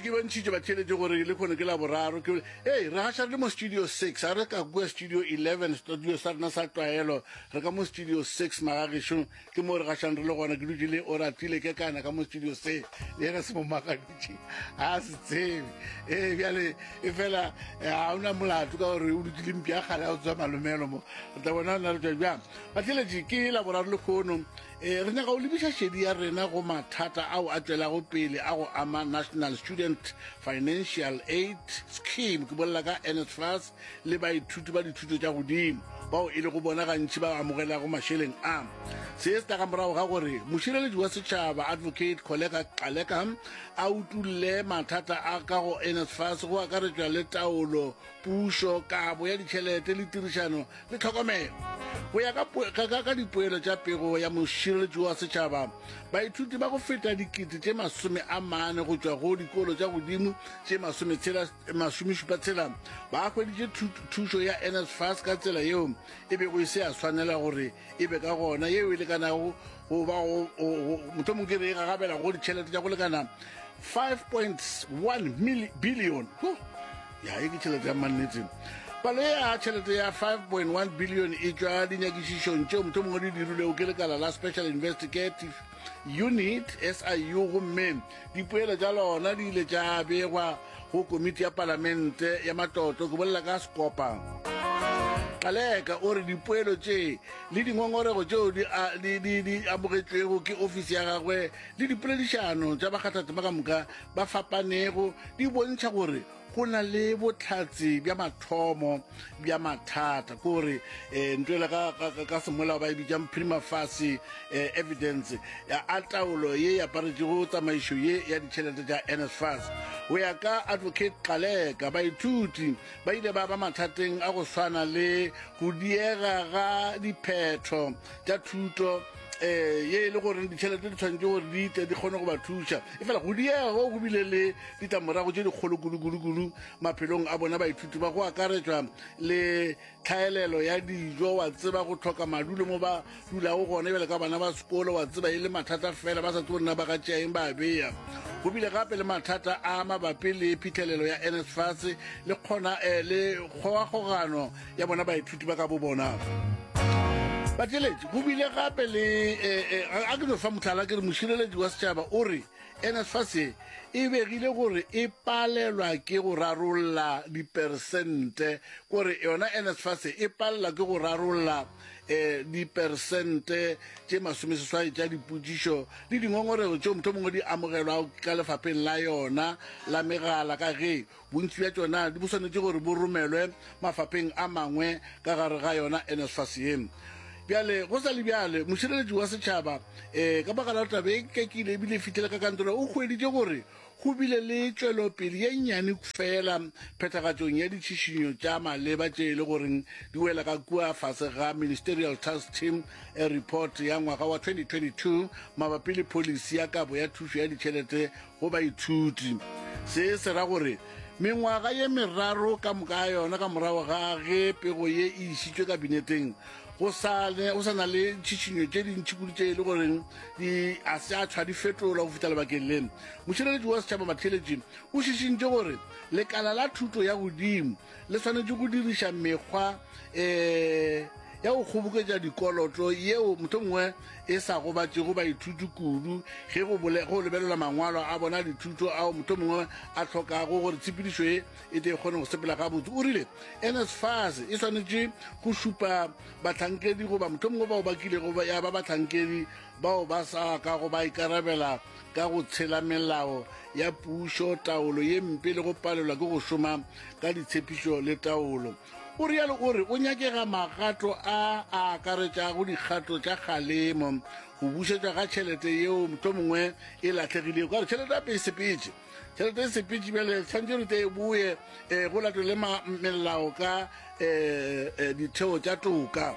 ke bontšhitše batšhelete gore le kgone ke la boraro ke re gaša re le mo studio 6 a re ka kua studio 11 studio sa rena sa tlwaelo re ka mo studio 6 magagešo ke mo re gašang re le gona ke dutse le o ratile ke kana ka mo studio 6 le ena se mo magadutše a se tsebe bjale e fela ga ona molato ka gore o dutile mpi a kgale a o tswa malomelo mo re tla bona na re tswa bjang batšheletše ke la boraro le kgono re nyaka o lebiša šedi ya rena go mathata ao a tswelago pele a go ama National Student Financial Aid Scheme ke bolela ka NSFAS le baithuti ba dithuto tša godimo bao e le go bona gantši ba amogelago mašeleng a se se taga morago ga gore mošireletši wa setšhaba Advocate Kholeka Gcaleka a utulle mathata a ka go NSFAS go akaretswa le taolo pušo kabo ya ditšhelete le tirišano le tlhokomelo go ya ka dipoelo tša pego ya mošireletši wa setšhaba baithuti ba go feta dikete tše 40 go tšwa go dikolo tša godimo tše 76 ba hweditše thušo ya NSFAS ka tsela yeo e be go se a swanela gore e be ka gona yeo e lekanago go ba motho mongwe ke re e gagabela go ditšhelete tša go lekana 5.1 billion ya e ke tšhelete ya mannete palo ya tšhelete ya 5.1 billion e tšwa dinyakišišong tšeo motho mongwe di dirilego ke lekala la Special Investigative Unit SIU gomme dipoelo tša lona di ile tša begwa go komiti ya palamente ya matlotlo ke bolela ka Skopa Gcaleka o re dipoelo tše le dingongorego tšeo di amogetšwego ke ofisi ya gagwe le dipoledišano tša bakgathatsi ba ka moka ba fapanego di bontšha gore go na le botlhatsi bja mathomo bja mathata kore ntwela ka semolao ba e bitšang prima facie evidence a taolo ye ya paretšego tsamaišo ye ya ditšhelete tša NSFAS go ya ka Advocate Gcaleka baithuti ba ile ba mathateng a go swana le go diega ga diphetho tša thuto ye le gore ditšhelete di tshwanetse gore di tle di kgone go ba thuša e fela go diega go bile le ditamorago tše dikgolo kudu maphelong a bona baithuti ba go akaretswa le tlhaelelo ya dijo wa tseba go tlhoka madulo mo ba dulago gona ebele ka bana ba sekolo wa tseba e le mathata fela ba sa tse gorena ba ka tšeaeng ba beya go bile gape le mathata a mabapi le phitlhelelo ya NSFAS le kgona le kgogakgogano ya bona baithuti ba ka bo bona batšheletši go bile gape le a ke no fa motlhala ke re mošireletši wa setšhaba o re NSFAS e begile gore e palelwa ke go rarolla dipersente gore yona NSFAS e palela ke go rarolla dipersente tše 80 tša dipotšišo le dingongorego tšeo motho mongwe di amogelwa ka lefapheng la yona la megala ka ge bontši bja tšona di bo swanetše gore bo romelwe mafapheng a mangwe ka gare ga yona NSFAS ye bjale go sa le bjale mošireletši wa setšhaba ka baka la tabe ke kile ebile fitlhele ka kantoro o hweditše gore go bile le tšwelopele ye nnyane fela phethagatsong ya ditšhišinyo tša maleba tše e le goreng di wela ka kua fase ga Ministerial Task Team report ya ngwaga wa 2022 mabapi le policy ya kabo ya thušo ya ditšhelete go baithuti se se ra gore mengwaga ye meraro ka moka yona ka morago ga ge pego ye e išitšwe kabineteng go sa na le tšhišinyo tše dintšhi kudu tše e le goreng a se a tshwa di fetola go fitela bakeng leno mošireletši wa setšhaba matheletši o šišintše gore lekala la thuto ya godimo le swanetše go diriša mekgwa ya go kgoboketša dikoloto yeo motho mongwe e sa gobatšego baithuti kudu ge go lebelela mangwalo a bona dithuto ao motho mongwe a tlhokago gore tshepedišo e e te kgone go sepela gabotse o rile NSFAS e swanetše go šupa batlhankedi goba motho mongwe bao ba kilego ya ba batlhankedi bao ba sa ka go ba ikarabela ka go tshela melao ya pušo taolo ye mpe le go palelwa ke go šoma ka ditshepišo le taolo o rialo o re o nyakega magato a akaretšago dikgato tša kgalemo go bušetšwa ga tšhelete yeo motho mongwe e latlhegilego ka re tšhelete ape e sepetše bjale tshwantse re te e boe go latwe le melao ka ditheo tša toka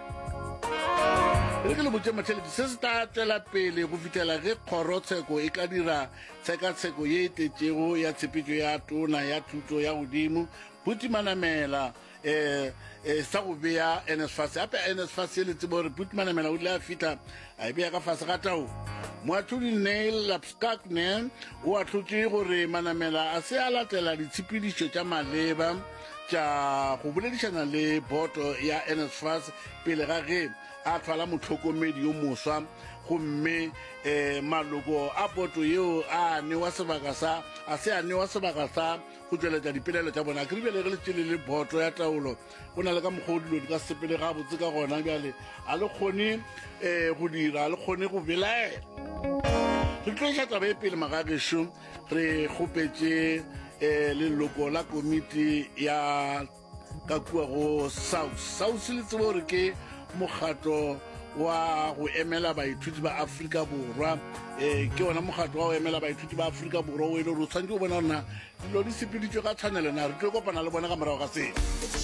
re ke le botse matšhelete se se ta tšwela pele go fitlhela ge kgorotsheko e ka dira tshekatsheko ye e tetšego ya tshepetšo ya tona ya thuto ya godimo Buti Manamela sa go bea NSFAS ape NSFAS le tsebo re Buti Manamela o ile a fita a bea ka fase ga tau moatlhodi Neil Lapskakne o atlhotse gore manamela a se a latela ditshepedišo tša maleba tša go boledišana le boto ya NSFAS pele ga ge a tlhola motlhokomedi yo moswa gomme maloko a boto yeo a newa sebaka sa go tšweletša dipelaelo tša bona ke bjale ge le tšele le boto ya taolo go na le ka mokgwa o dilo di ka sepele ga botse ka gona bjale a le kgone go dira a le kgone go belaela re tloiša taba e pele magagešo re kgopetše leloko la komiti ya ka kua go south le tsebo gore ke mokgatlo wa go emela baithuti ba Afrika Borwa ke ona mokgatlo wa go emela baithuti ba Afrika Borwa o ile re tshwantse go bona rona dilo di sepeditšwe ka tshwanelo na re tlo kopana le bona ka morago ga seo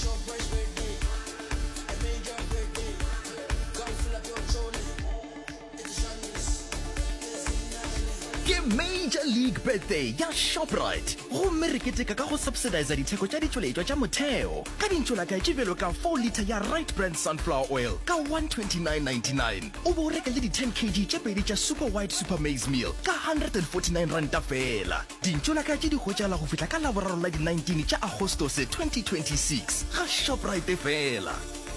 Major League Birthday ya Shoprite gomme re keteka ka go subsidize ditheko tša ditšweletšwa tša motheo ka dintšhola ka tšebelo ka 4 liter ya Right Brand Sunflower Oil ka 129.99 o bo o reka le di 10 kg tše pedi tša Super White Super Maize Meal ka 149 ranta fela dintšhola ka tše di hwetšala go fihla ka laboraro la di 19 tša Agostose 2026 ga Shoprite fela.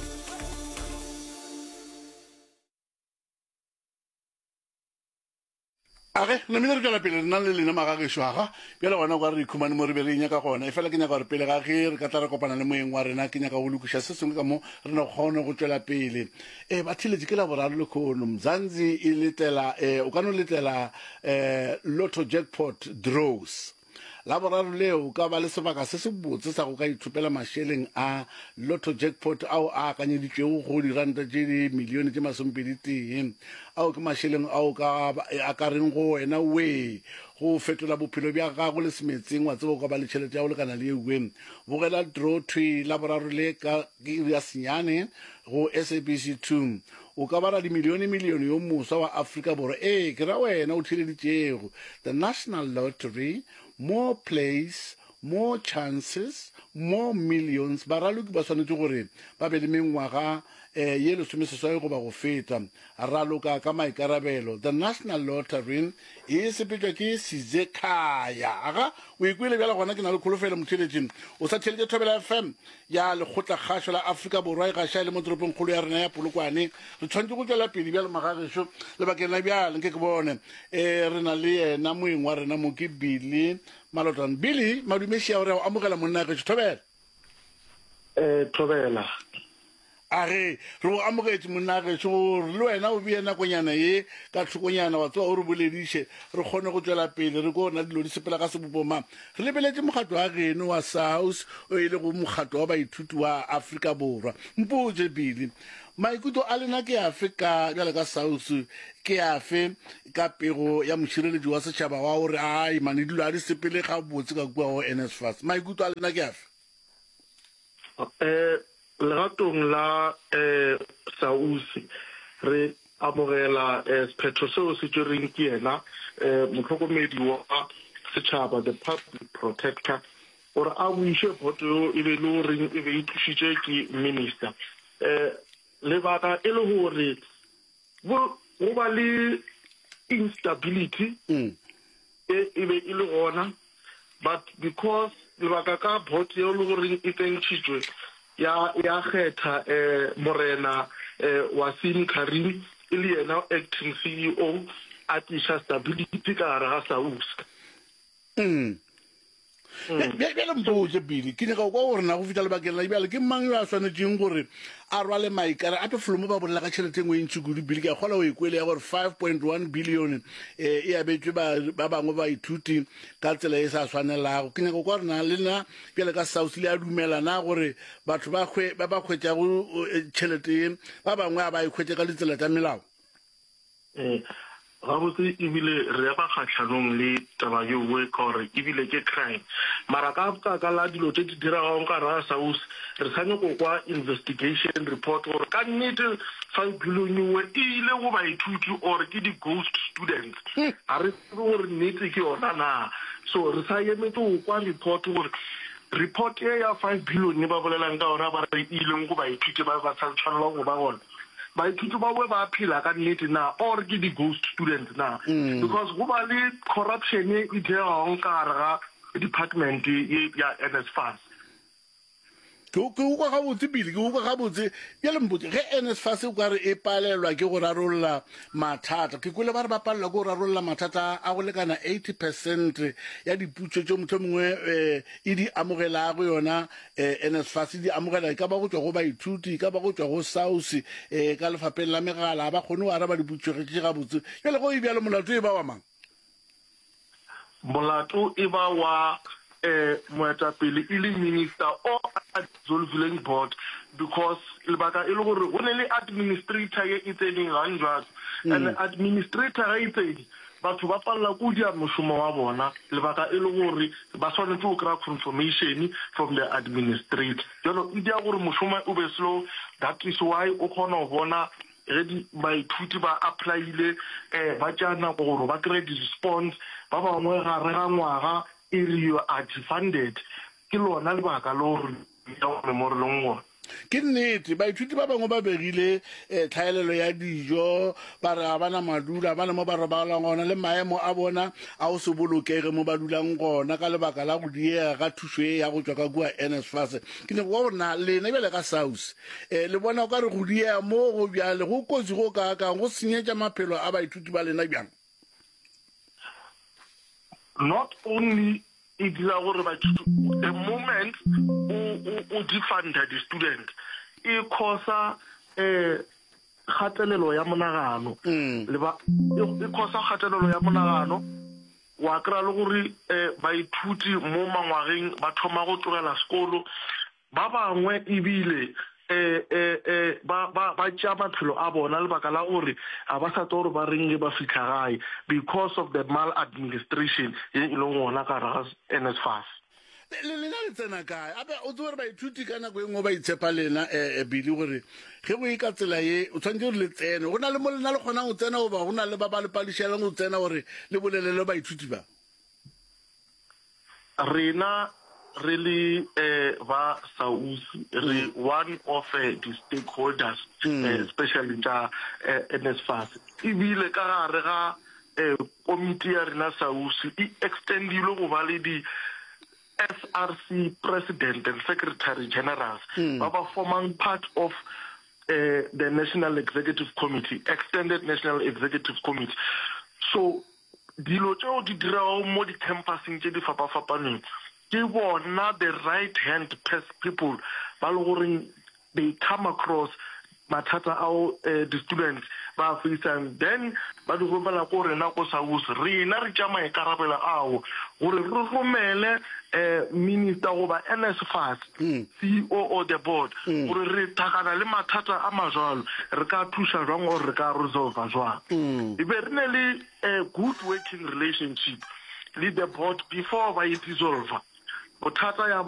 age nna mine re tšwela pele re na le lena magagešo aga bjale gona go re ikhumane mo re be re nyaka gona e fela ke nyaka gore pele ga ge re ka tla re kopana le moeng wa rena ke nyaka go lokiša se sengwe ka mo re ne kgone go tšwela pele ba thiletše ke laboraro le kgono Mzansi e letela o ka no letela lotto jackpot draws laboraro leo ka ba le sebaka se se botse sa go ka ithupela mašeleng a lotto jackpot ao a akanyeditšwego go diranta tše di milione tše 20 ao ke mašeleng ao a ka reng go wena we go fetola bophelo bja gago le semetseng wa tsebo ka ba le tšhelete ya go lekana le euwe bogela draw twi laboraro le ka ya senyane go SABC 2 o ka bara dimilione yo moswa wa Afrika Borwa ke ra wena o thileditšego the National Lottery, more plays, more chances, more millions ba raloki ba swanetse gore ba be le mengwaga ye lesomeseswai go ba go feta a raloka ka maikarabelo the National Lottery e sepetšwa ke Sizekaya aga o ikwele bjala gona ke na le kholofela motheletšeng o sa theletše Thobela FM ya lekgotla kgašo la Afrika Borwa e gaša le mo toropong kgolo ya rena ya Polokwane re tshwanetse go tšwela pele bjale magagešo lebakeng la bjale nke ke bone re na le yena moeng wa rena mo ke Billy Malotane Billy madumešia gore o amogela monna ge Thobela Thobela age re go amogetše monnagetše gore le wena o bea nakonyana ye ka tlhokonyana wa tsewa o re bolediše re kgone go tšwela pele re ko na dilo di sepela ka sebopoma re lebeletše mokgatlo wa geno wa SAUS o ile go mokgatlo wa baithuti wa Afrika Borwa mpotše Billy maikutlo a lena ke afe ka bjale ka SAUS ke afe ka pego ya mošireletši wa setšhaba wa gore ai mane dilo a di sepele ga botse ka kua go NSFAS maikutlo a lena ke afe legatong la SAUS re amogela sephetho seo se tšereng ke yena motlhokomedi wa setšhaba the public protector gore a buiše boto yo e be le goreng e be e thušitše ke minister lebaka e le gore go ba le instability e be e le gona but because lebaka ka boto yo le goreng e tsentšhitšwe ya kgetha morena Wasim Karim e le yena acting CEO a tliša stability ka gare ga SAUS bjale mpotse Billy ke nyaka kwa gore na go fita lebakeng la bjale ke mang yo a swanetšeng gore a rwale maikara ape folomo ba bolela ka tšhelete ngwe ntši kudu Billy ke a kgola o ikwele ya gore 5.1 billion e abetšwe ba bangwe baithuti ka tsela e sa swanelago ke nyaka kwa re na le na bjale ka SAUS le a dumela na gore batho ba hwetšago tšhelete ba bangwe a ba ikhwetše ka ditsela tša melao gabotse ebile re ba kgatlhanong le taba yeowe ka gore ebile ke crime mara ka la dilo tse di diragago ka ra SAUS re tshwane go kwa investigation report gore ka nnete 5 billion we e ile go baithuti or ke di-ghost students a re tsebe gore nnete ke yona na so re sa emetse go kwa report gore report e ya 5 billion ba bolelang ka ona ba re ileng go baithuti ba sa tshwanela go ba gona baithuti ba bwe ba phela ka nnete na or ke di-ghost students na because go ba le corruption e diregang ka gare ga department ya NSFAS. ke utlwa gabotse pele ke utlwa gabotse bjale mpotse ge NSFAS o ka re e palelwa ke go rarolla mathata ke kwele ba re ba palela ke go rarolla mathata a go lekana 80% ya diputso tse motho mongwe e di amogelago yona NSFAS di amogela e ka ba go tswa go baithuti ka ba go tswa go SAUS ka lefapeng la megala ba kgone go araba diputso ge ke gabotse bjale go e bjalo molato e ba wa mang molato e ba wa moetapele e le minister o dissolving board because lebaka e le gore o ne le administrator ye itseneng gang jwalo and administrator ga itsedi batho ba palela go dia mošomo wa bona lebaka e le gore ba tshwanetse go kry-a confirmation from the administrator jalo e dia gore mošomo o be slow. That is why o kgona go bona ge baithuti ba applyile ba tša nako gore ba kry-e di-response ba bangwe gare ga ngwaga you are defunded ke lona lebaka lo re mo re lengwa ke nnete baithuti ba bangwe ba begile tlhaelelo ya dijo ba re ga bana madula ba le mo ba robalang gona le maemo a bona a o se bolokege mo ba dulang gona ka lebaka la go diega ga thuso e ya go tswa ka kua NSFAS ke ne go bona lena bjale ka SAUS le bona o ka re go diega mo go bjale go kotsi go ka kang go senyetša maphelo a baithuti ba lena bjang not only it is our the moment o defunda the student e khosa khatelelo ya monagano le ba e khosa khatelelo ya monagano wa kra le gore baithuti mo mangwageng ba thoma go tlogela sekolo ba bangwe ebile ba tša maphelo a bona lebaka la gore a ba sa tlo gore ba renge ba fitlha gae because of the maladministration e leng gona ka gare ga NSFAS lena le tsena kae ape o tse gore baithuti ka nako e nngwe ba itshepa lena bile gore ge go e ka tsela ye o tshwanetse gore le tsene go na le mo lena le kgonang go tsena goba go na le ba ba le padišelang go tsena gore le bolelele baithuti ba rena really va SAUS one of the stakeholders especially the NSFAS ibile ka gare ga committee ya rena SAUS e extendile go ba le di SRC president and secretary generals ba forming part of the National Executive Committee, extended National Executive Committee. So dilo tseo di dirao mo di campusing tse di fapafapaneng ke bona the right hand people ba le gore they come across mathata ao the students ba facing then ba di gomela go rena go SAUS rena re tša maikarabelo ao gore re romele minister goba NSFAS CEO the board gore re thakana le mathata a majalo re ka thuša jwang gore re ka resolve jwang e be re ne le a good working relationship with the board before ba e dissolve bothata ya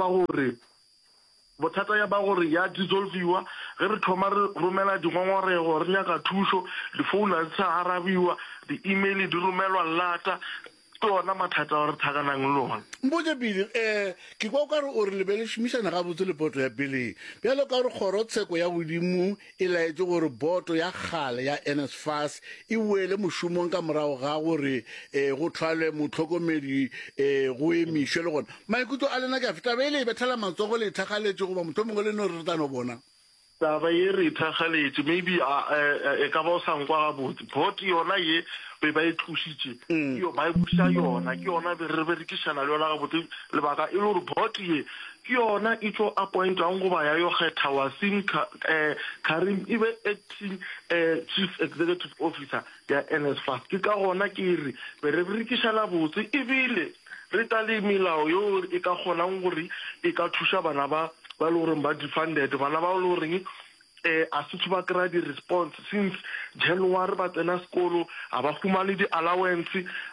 ba gore ya dissolviwa ge re thoma re romela dingongorego re nyaka thušo difouna di sa arabiwa di-email di romelwa lata ke ona mathata a re thakanang le ona mpotse pele ke kwa o ka re o re lebe le šomišana gabotse le boto ya peleng bjalo ka gore kgorotsheko ya godimo e laetse gore boto ya kgale ya NSFAS e boele mošomong ka morago ga gore go thwalwe motlhokomedi go emišwe le gona maikutlo a lena ke a feta be le bethela matsogo le ithagaletše goba motho mongwe le no re retano bona taba ye re ithagaletše maybe e ka ba o sankwa gabotse boto yona ye be ba e thusitše yo ba e buša yona ke yona be re berekišana le yona gabotse lebaka e le gore boto ye ke yona e tlo appointang goba ya yo kgetha Wasim Karim e be acting chief executive officer ya NSFAS ke ka gona ke re be re berekišana botse ebile re ta le melao yo e ka kgonang gore e ka thuša bana ba le gore ba defunded bana ba le gore a se ba kry di response since January ba tsena sekolo a ba fumane di allowance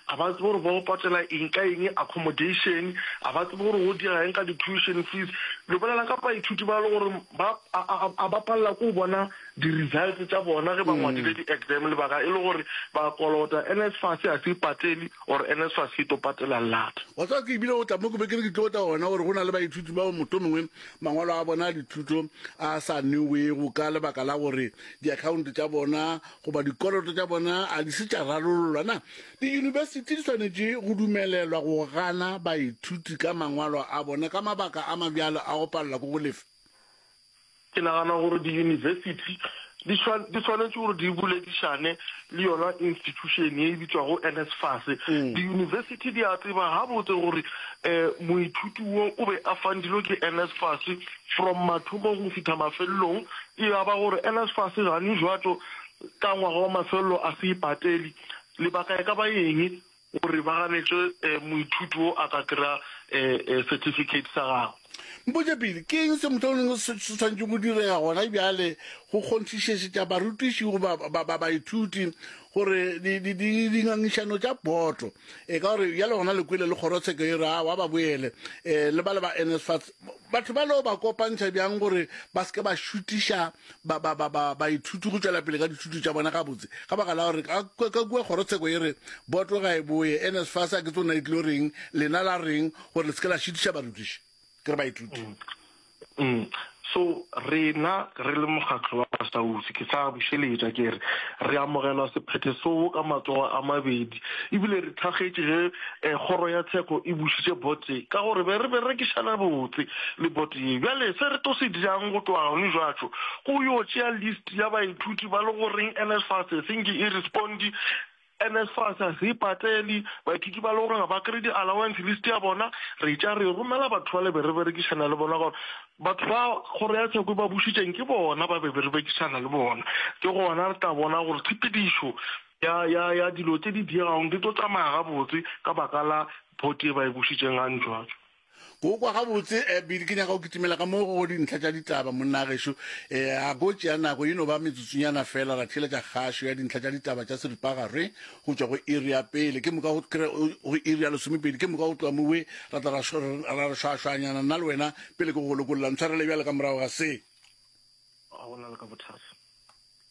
a ba tsebe gore ba go patela eng ka eng accommodation a ba tsebe gore go dira eng ka di-tuition fees le bolela ka baithuti ba le gore a ba palela ko bona di-results tsa bona ge ba ngwadile di-exam lebaka e le gore ba kolota NSFAS a se patele or NSFAS e to patela lata wa tsa ke ibile o tla mo go bekere ke tlota ona gore go na le baithuti ba motho mongwe mangwalo a bona dithuto a sa newe go ka lebaka la gore di-account tsa bona goba dikoloto tsa bona a di se tša rarollwa na di-university di tshwanetse go dumelelwa go gana baithuti ka mangwalo a bona ka mabaka a mabjalo a go palela ko go lefa ke nagana gore di-university di tshwanetse gore di boledišane le yona institution e bitswa go NSFAS di-university di a tseba ga botse gore moithuti wo o be a fandilwe ke NSFAS from mathomong go fitlha mafelelong e aba gore NSFAS gane jwatso ka ngwaga wa mafelelo a se ipatele lebaka e ka ba eng gore ba ganetse moithuti wo a ka kry-a certificate sa gago mpotse pele ke eng se motho o neng se tshwanetse go direga gona bjale go kgonthišetša barutiši go baithuti gore dingangišano tša boto ka gore bjale gona lekwele le kgorotsheko e re wa ba boele le ba le ba NSFAS batho ba leo ba kopantšha bjang gore ba seke ba šutiša baithuti go tšwela pele ka dithuto tša bona ga botse ka baka la gore ka kue kgorotsheko e re boto ga e boe NSFAS a ke tsona e tlile reng lena la reng gore le seke la šutiša barutiši ke re baithuti so rena re le mokgatlo wa Pasausi ke sa bušeletša ke re amogelwa sephetho seo ka matsogo a mabedi ebile re thakgetše ge kgoro ya tsheko e bušitše bote ka gore be re berekišana botse le bote ye bjale se re to se dirang go tloga gone jwatso go yo tšea list ya baithuti ba le goreng NSFAS senke e respondi NSFAS a se patele baithuti ba le gore ga ba kry di-allowance list ya bona re tša re romela batho ba le be re berekišana le bona gore batho ba kgoro ya tsheko ba bušitšeng ke bona ba be re berekišana le bona ke gona re tla bona gore tshepedišo ya dilo tse di dirang di tlo tsamaya gabotse ka baka la bote ba e bušitšeng ga ntšwatso go kwa gabotse bidi ke nyaka go kitimela ka mo go dintlha tša ditaba monna gešo a go tšea nako eno ba metsotsonyana fela ra theletša kgašo ya dintlha tša ditaba tša seripagare go tšwa go iri ya pele ke moka go iri ya lesomepedi ke moka go tloa mowe ra tla ra šwašwanyana nna le wena pele ke go lokolola ntshwarele bjale ka morago ga se a gona le ka bothata